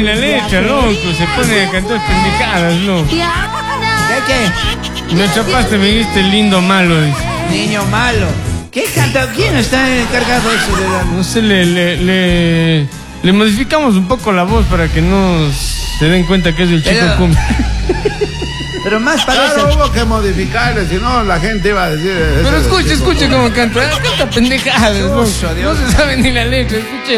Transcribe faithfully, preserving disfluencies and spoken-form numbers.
la letra, loco. Se pone a cantar pendejadas, loco. ¿Qué, qué? Me atrapaste, me dijiste lindo malo, dice. Niño malo. ¿Qué canta? ¿Quién está encargado de eso? De la... No sé, le, le, le, le modificamos un poco la voz para que no se den cuenta que es el chico Pero- cumbia. Pero más parece... Claro, hubo que modificarle, si no la gente iba a decir... Pero escuche, escuche cómo canta. Canta pendejadas, loco. Chuzo, Dios. No se sabe ni la letra, escuche.